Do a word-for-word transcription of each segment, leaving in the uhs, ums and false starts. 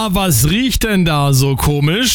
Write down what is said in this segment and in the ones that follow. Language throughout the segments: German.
Na, was riecht denn da so komisch?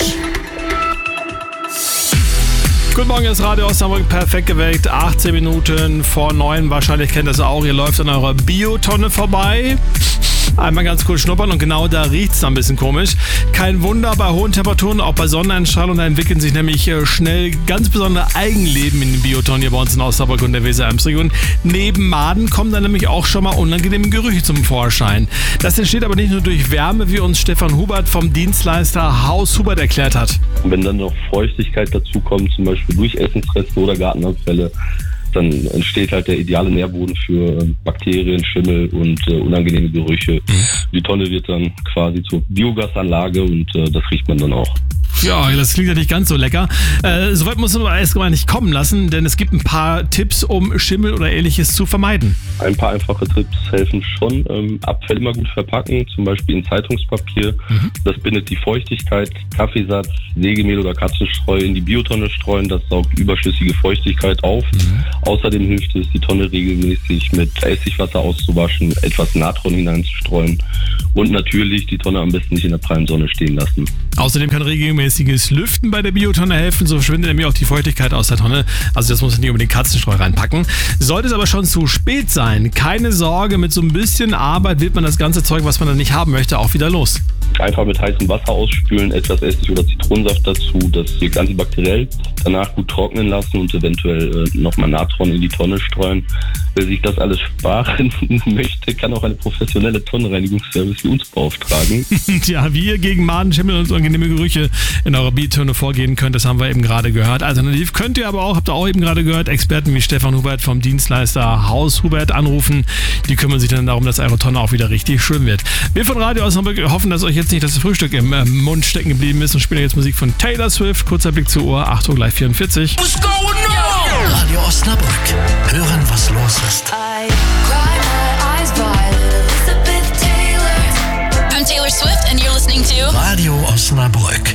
Guten Morgen, das Radio Osnabrück, perfekt geweckt, achtzehn Minuten vor neun. Wahrscheinlich kennt ihr es auch, ihr läuft an eurer Biotonne vorbei. Einmal ganz kurz schnuppern und genau da riecht es ein bisschen komisch. Kein Wunder, bei hohen Temperaturen, auch bei Sonneneinstrahlung, da entwickeln sich nämlich schnell ganz besondere Eigenleben in den Biotonnen hier bei uns in Osnabrück und der Weser-Ems-Region. Neben Maden kommen dann nämlich auch schon mal unangenehme Gerüche zum Vorschein. Das entsteht aber nicht nur durch Wärme, wie uns Stefan Hubert vom Dienstleister Haus Hubert erklärt hat. Wenn dann noch Feuchtigkeit dazu kommt, zum Beispiel durch Essensreste oder Gartenabfälle, dann entsteht halt der ideale Nährboden für Bakterien, Schimmel und äh, unangenehme Gerüche. Mhm. Die Tonne wird dann quasi zur Biogasanlage und äh, das riecht man dann auch. Ja, das klingt ja nicht ganz so lecker. Äh, Soweit muss man aber erstmal nicht kommen lassen, denn es gibt ein paar Tipps, um Schimmel oder Ähnliches zu vermeiden. Ein paar einfache Tipps helfen schon. Ähm, Abfälle immer gut verpacken, zum Beispiel in Zeitungspapier. Mhm. Das bindet die Feuchtigkeit. Kaffeesatz, Sägemehl oder Katzenstreu in die Biotonne streuen. Das saugt überschüssige Feuchtigkeit auf. Mhm. Außerdem hilft es, die Tonne regelmäßig mit Essigwasser auszuwaschen, etwas Natron hineinzustreuen und natürlich die Tonne am besten nicht in der prallen Sonne stehen lassen. Außerdem kann regelmäßiges Lüften bei der Biotonne helfen, so verschwindet nämlich auch die Feuchtigkeit aus der Tonne. Also das muss man nicht unbedingt Katzenstreu reinpacken. Sollte es aber schon zu spät sein, keine Sorge, mit so ein bisschen Arbeit wird man das ganze Zeug, was man dann nicht haben möchte, auch wieder los. Einfach mit heißem Wasser ausspülen, etwas Essig oder Zitronensaft dazu, das wirkt antibakteriell. Danach gut trocknen lassen und eventuell äh, nochmal Natron in die Tonne streuen. Wer sich das alles sparen möchte, kann auch eine professionelle Tonnenreinigungsservice wie uns beauftragen. Tja, wie ihr gegen Maden, Schimmel und unangenehme Gerüche in eurer Biotonne vorgehen könnt, das haben wir eben gerade gehört. Alternativ könnt ihr aber auch, habt ihr auch eben gerade gehört, Experten wie Stefan Hubert vom Dienstleister Haus Hubert anrufen. Die kümmern sich dann darum, dass eure Tonne auch wieder richtig schön wird. Wir von Radio Osnabrück hoffen, dass euch jetzt nicht das Frühstück im äh, Mund stecken geblieben ist und spielen jetzt Musik von Taylor Swift. Kurzer Blick zur Uhr, acht Uhr gleich vierundvierzig. What's going on? Radio Osnabrück. Hören, was los ist. I cry my eyes violet, Elizabeth Taylor. I'm Taylor Swift and you're listening to Radio Osnabrück.